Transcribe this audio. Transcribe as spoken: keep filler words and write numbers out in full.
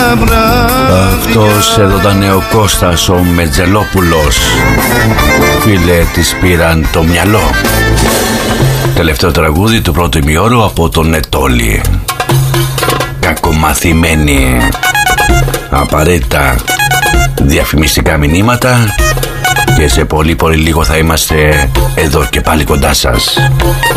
Αυτός εδώ ήταν ο Κώστας ο Μετζελόπουλος. Φίλε, της πήραν το μυαλό. Τελευταίο τραγούδι του πρώτου ημιώρου από τον Νετόλη. Κακομαθημένοι, απαραίτητα διαφημιστικά μηνύματα. Και σε πολύ πολύ λίγο θα είμαστε εδώ και πάλι κοντά σας.